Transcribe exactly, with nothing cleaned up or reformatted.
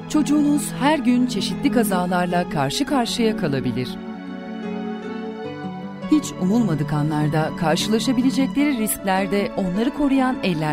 Çocuğunuz her gün çeşitli kazalarla karşı karşıya kalabilir. Hiç umulmadık anlarda karşılaşabilecekleri risklerde onları koruyan eller